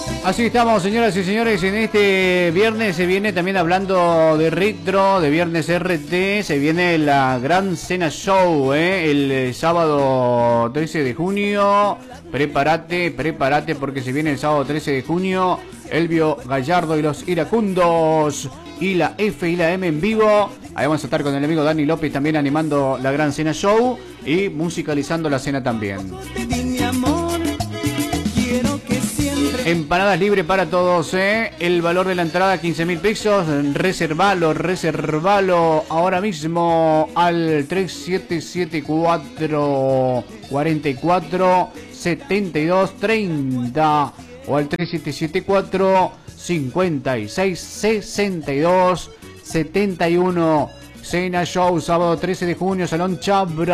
Así estamos, señoras y señores, en este viernes se viene también hablando de retro, de Viernes RT, se viene la Gran Cena Show, el sábado 13 de junio, prepárate porque se viene el sábado 13 de junio, Elvio Gallardo y los Iracundos, y la F y la M en vivo, ahí vamos a estar con el amigo Dani López también animando la Gran Cena Show y musicalizando la cena también. Empanadas libre para todos, el valor de la entrada 15.000 pesos, reservalo ahora mismo al 3774 44 72 30 o al 3774 56 62 71. Cena Show, sábado 13 de junio, Salón Chabra.